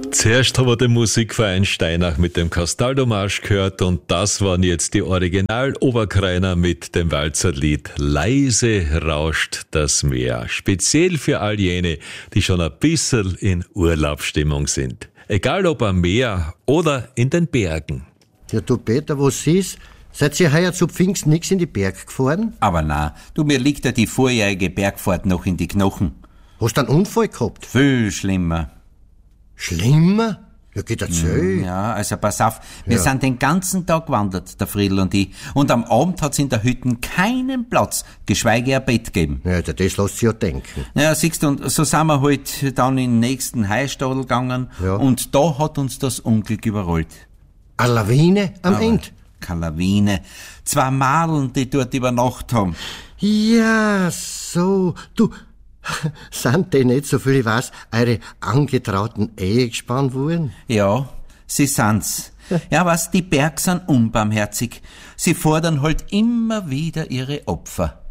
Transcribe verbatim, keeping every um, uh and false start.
Zuerst haben wir den Musikverein Steinach mit dem Castaldo-Marsch gehört und das waren jetzt die Original-Oberkreiner mit dem Walzerlied Leise rauscht das Meer. Speziell für all jene, die schon ein bisschen in Urlaubsstimmung sind. Egal ob am Meer oder in den Bergen. Ja, du Peter, was ist? Seid ihr heuer zu Pfingsten nix in die Berg gefahren? Aber na, du, mir liegt ja die vorjährige Bergfahrt noch in die Knochen. Hast du einen Unfall gehabt? Viel schlimmer. Schlimmer? Ja, geht erzähl. Ja, also pass auf, wir Ja. sind den ganzen Tag gewandert, der Friedl und ich. Und am Abend hat's in der Hütte keinen Platz, geschweige ein Bett gegeben. Ja, das lässt sich ja denken. Ja, siehst du, und so sind wir halt dann in den nächsten Heistadel gegangen. Ja. Und da hat uns das Unglück überrollt. Eine Lawine am Aber Ende? keine Lawine. Zwei Madeln, die dort über Nacht haben. Ja, so. Du, sind die nicht, so viel ich weiß, eure angetrauten Ehe gespannt worden? Ja, sie sind's. Ja, was, die Berg sind unbarmherzig. Sie fordern halt immer wieder ihre Opfer.